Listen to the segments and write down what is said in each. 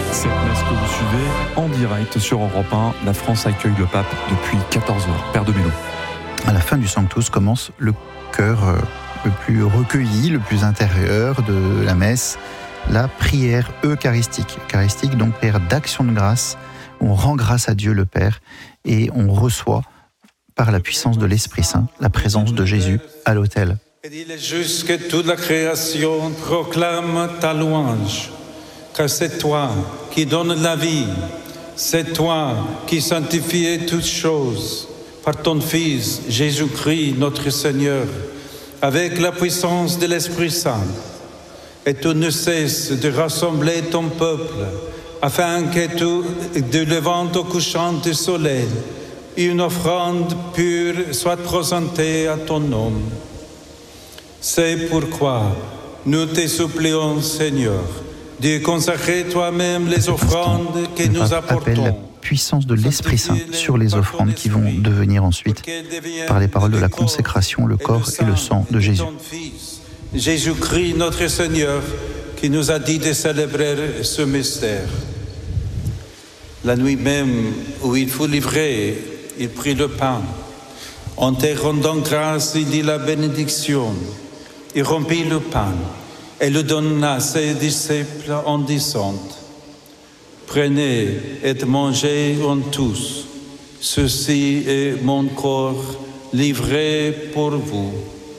Cette messe que vous suivez en direct sur Europe 1, la France accueille le pape depuis 14h. Père de Mello. À la fin du Sanctus commence le cœur le plus recueilli, le plus intérieur de la messe, la prière eucharistique. Eucharistique, donc prière d'action de grâce. On rend grâce à Dieu le Père et on reçoit par la puissance de l'Esprit Saint la présence de Jésus à l'autel. Et il est juste que toute la création proclame ta louange, car c'est toi qui donnes la vie, c'est toi qui sanctifies toutes choses par ton Fils Jésus-Christ notre Seigneur, avec la puissance de l'Esprit Saint. Et tu ne cesses de rassembler ton peuple, afin que tu, de levant au couchant du soleil, une offrande pure soit présentée à ton nom. C'est pourquoi nous te supplions, Seigneur, de consacrer toi-même les offrandes que nous apportons. La puissance de l'Esprit Saint sur les offrandes qui vont devenir ensuite, par les paroles de la consécration, le corps et le sang de Jésus. Jésus-Christ, notre Seigneur, qui nous a dit de célébrer ce mystère. La nuit même où il fut livré, il prit le pain. En te rendant grâce, il dit la bénédiction. Il rompit le pain et le donna à ses disciples en disant: Prenez et mangez en tous. Ceci est mon corps livré pour vous.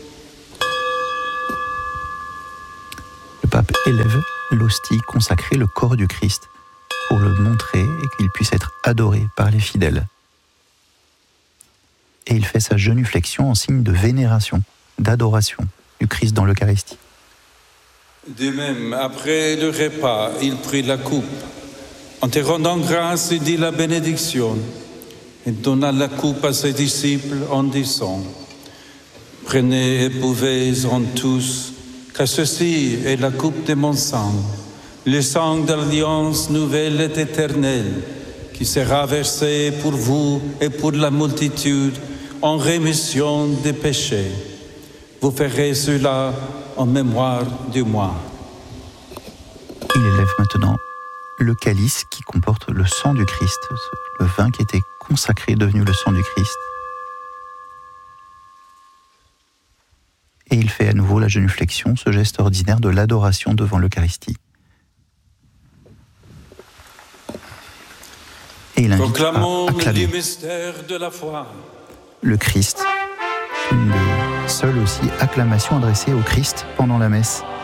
Le pape élève l'hostie consacrée, le corps du Christ, pour le montrer et qu'il puisse être adoré par les fidèles. Et il fait sa genuflexion en signe de vénération, d'adoration du Christ dans l'Eucharistie. De même, après le repas, il prit la coupe. En te rendant grâce, il dit la bénédiction. Il donna la coupe à ses disciples en disant: Prenez et buvez-en tous, car ceci est la coupe de mon sang, le sang de l'alliance nouvelle et éternelle, qui sera versé pour vous et pour la multitude en rémission des péchés. Vous ferez cela en mémoire de moi. Il élève maintenant le calice qui comporte le sang du Christ, le vin qui était consacré, devenu le sang du Christ. Et il fait à nouveau la genuflexion, ce geste ordinaire de l'adoration devant l'Eucharistie. Et il invite à acclamer le mystère de la foi. Le Christ, une des seules aussi acclamations adressées au Christ pendant la messe.